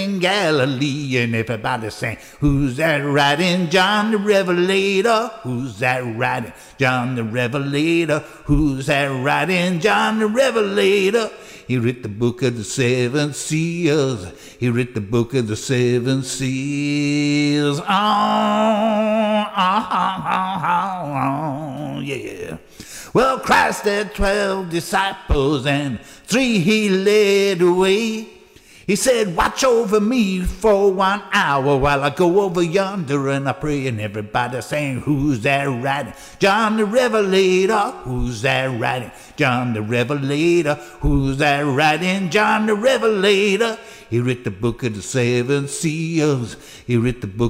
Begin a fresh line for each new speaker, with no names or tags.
in Galilee, and everybody saying, who's that riding? John the Revelator. Who's that riding? John the Revelator. Who's that riding? John the Revelator. He writ the book of the seven seals. He writ the book of the seven seals. Yeah. Well, Christ had 12 disciples and 3 he led away. He said, watch over me for 1 hour while I go over yonder and I pray. And everybody saying, who's that riding? John the Revelator. Who's that riding? John the Revelator. Who's that riding? John the Revelator. He writ the book of the seven seals. He writ the book